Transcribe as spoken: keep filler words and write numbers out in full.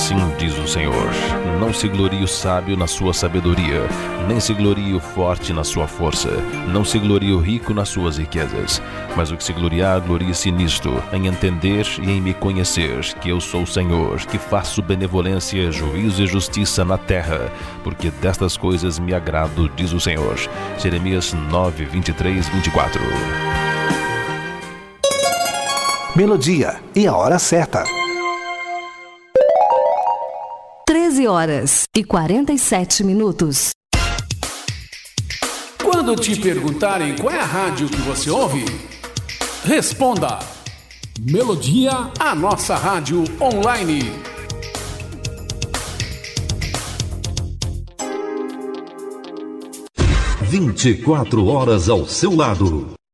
Assim diz o Senhor: não se glorie o sábio na sua sabedoria, nem se glorie o forte na sua força, não se glorie o rico nas suas riquezas. Mas o que se gloriar, glorie-se nisto, em entender e em me conhecer, que eu sou o Senhor, que faço benevolência, juízo e justiça na terra, porque destas coisas me agrado, diz o Senhor. Jeremias nove, vinte e três, vinte e quatro. Melodia e a hora certa. treze horas e quarenta e sete minutos. Quando te perguntarem qual é a rádio que você ouve, responda: Melodia, a nossa rádio online. vinte e quatro horas ao seu lado.